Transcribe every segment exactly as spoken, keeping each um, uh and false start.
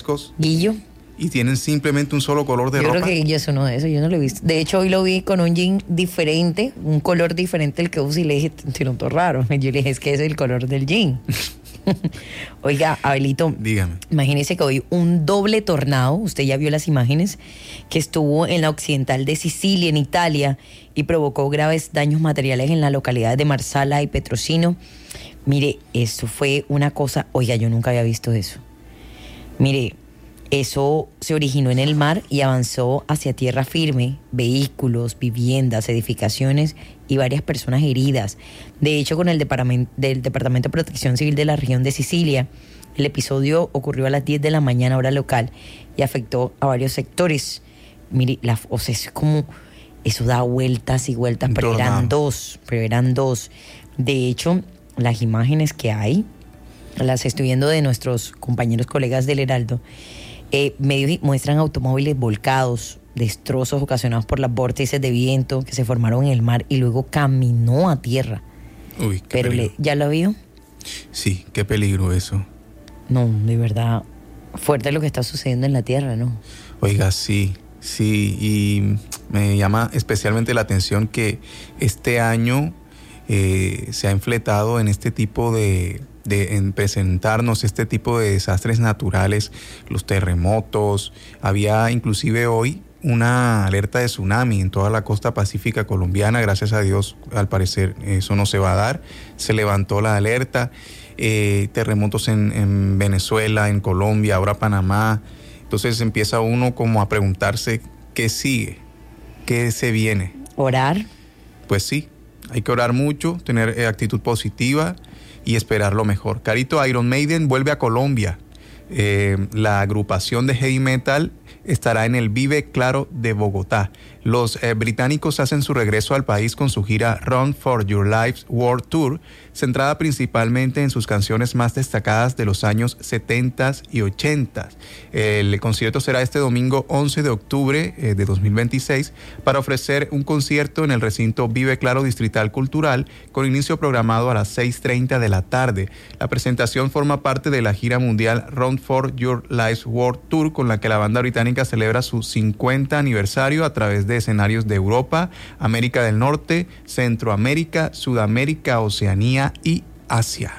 Guillo. Y tienen simplemente un solo color de yo ropa. Yo creo que Guillo es uno de esos, yo no lo he visto. De hecho, hoy lo vi con un jean diferente, un color diferente al que usa y le dije, te noto raro. Yo le dije, es que es el color del jean. Oiga, Abelito, dígame. Imagínese que hoy un doble tornado, usted ya vio las imágenes, que estuvo en la occidental de Sicilia, en Italia, y provocó graves daños materiales en las localidades de Marsala y Petrosino. Mire, eso fue una cosa, oiga, yo nunca había visto eso. Mire, eso se originó en el mar y avanzó hacia tierra firme, vehículos, viviendas, edificaciones y varias personas heridas. De hecho, con el departamento, del Departamento de Protección Civil de la región de Sicilia, el episodio ocurrió a las diez de la mañana hora local y afectó a varios sectores. Mire, la, o sea, es como, eso da vueltas y vueltas, pero eran dos, pero eran dos. De hecho, las imágenes que hay, las estoy viendo de nuestros compañeros colegas del Heraldo, Eh, medios muestran automóviles volcados, destrozos ocasionados por las vórtices de viento que se formaron en el mar y luego caminó a tierra. Uy, qué Pero le, ¿ya lo vio? Sí, qué peligro eso. No, de verdad, fuerte lo que está sucediendo en la tierra, ¿no? Oiga, sí, sí, y me llama especialmente la atención que este año eh, se ha enfletado en este tipo de... de en presentarnos este tipo de desastres naturales, los terremotos. Había inclusive hoy una alerta de tsunami en toda la costa pacífica colombiana. Gracias a Dios, al parecer eso no se va a dar. Se levantó la alerta. Eh, terremotos en, en Venezuela, en Colombia, ahora Panamá. Entonces empieza uno como a preguntarse qué sigue, qué se viene. ¿Orar? Pues sí, hay que orar mucho, tener eh, actitud positiva y esperar lo mejor. Carito, Iron Maiden vuelve a Colombia. Eh, la agrupación de heavy metal estará en el Vive Claro de Bogotá. Los eh, británicos hacen su regreso al país con su gira Run for Your Life World Tour, centrada principalmente en sus canciones más destacadas de los años setenta y ochenta. El concierto será este domingo once de octubre eh, de dos mil veintiséis para ofrecer un concierto en el recinto Vive Claro Distrital Cultural con inicio programado a las seis treinta de la tarde. La presentación forma parte de la gira mundial Run for Your Life World Tour, con la que la banda británica celebra su cincuenta aniversario a través de escenarios de Europa, América del Norte, Centroamérica, Sudamérica, Oceanía y Asia.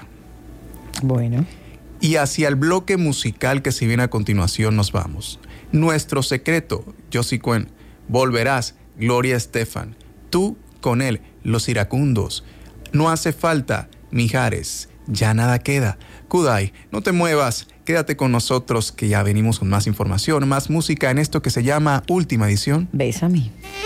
Bueno. Y hacia el bloque musical que se viene a continuación nos vamos. Nuestro secreto, Josie Cuen, Volverás, Gloria Estefan, Tú con él, Los Iracundos, No hace falta, Mijares, Ya nada queda. Kudai, no te muevas, quédate con nosotros que ya venimos con más información, más música en esto que se llama Última Edición. Bésame.